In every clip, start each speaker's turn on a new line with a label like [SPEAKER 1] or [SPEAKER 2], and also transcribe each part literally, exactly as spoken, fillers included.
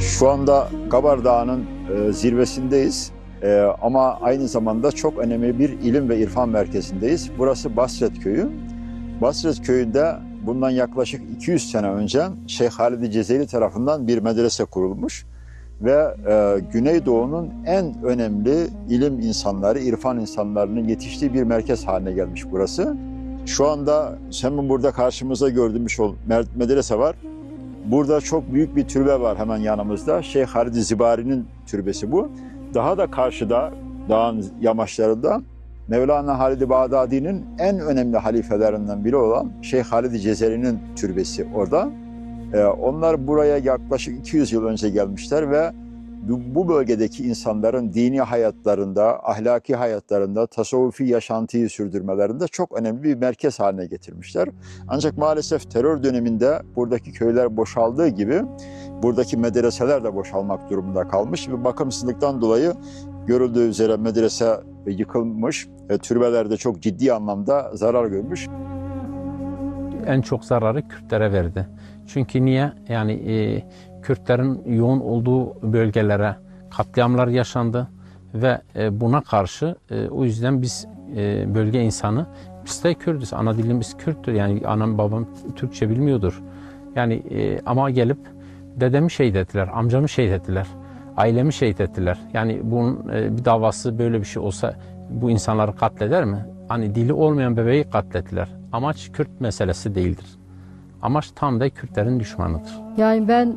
[SPEAKER 1] Şu anda Gabar Dağı'nın e, zirvesindeyiz. E, ama aynı zamanda çok önemli bir ilim ve irfan merkezindeyiz. Burası Basret Köyü. Basret Köyü'nde bundan yaklaşık iki yüz sene önce Şeyh Halid Cezeri tarafından bir medrese kurulmuş. Ve e, Güneydoğu'nun en önemli ilim insanları, irfan insanlarının yetiştiği bir merkez haline gelmiş burası. Şu anda hemen burada karşımızda gördüğümüz medrese var. Burada çok büyük bir türbe var hemen yanımızda. Şeyh Halid Zibari'nin türbesi bu. Daha da karşıda dağın yamaçlarında Mevlana Halid-i Bağdadi'nin en önemli halifelerinden biri olan Şeyh Halid Cezeri'nin türbesi orada. Ee, onlar buraya yaklaşık iki yüz yıl önce gelmişler ve bu bölgedeki insanların dini hayatlarında, ahlaki hayatlarında, tasavvufi yaşantıyı sürdürmelerinde çok önemli bir merkez haline getirmişler. Ancak maalesef terör döneminde buradaki köyler boşaldığı gibi buradaki medreseler de boşalmak durumunda kalmış ve bakımsızlıktan dolayı görüldüğü üzere medrese yıkılmış, e, türbeler de çok ciddi anlamda zarar görmüş.
[SPEAKER 2] En çok zararı Kürtlere verdi. Çünkü niye? Yani e, Kürtlerin yoğun olduğu bölgelere katliamlar yaşandı ve e, buna karşı e, o yüzden biz e, bölge insanı, biz de Kürdüz, ana dilimiz Kürttür. Yani anam babam Türkçe bilmiyordur. Yani e, ama gelip dedemi şehit ettiler, amcamı şehit ettiler, ailemi şehit ettiler. Yani bunun e, bir davası böyle bir şey olsa bu insanları katleder mi? Hani dili olmayan bebeği katlettiler. Amaç Kürt meselesi değildir. Amaç tam da Kürtlerin düşmanıdır.
[SPEAKER 3] Yani ben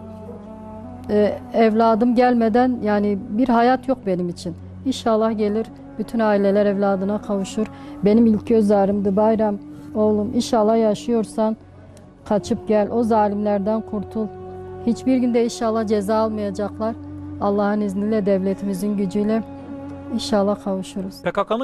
[SPEAKER 3] e, evladım gelmeden yani bir hayat yok benim için. İnşallah gelir, bütün aileler evladına kavuşur. Benim ilk göz ağrımdı Bayram. Oğlum inşallah yaşıyorsan kaçıp gel, o zalimlerden kurtul. Hiçbir günde inşallah ceza almayacaklar. Allah'ın izniyle, devletimizin gücüyle inşallah kavuşuruz.
[SPEAKER 4] P K K'nın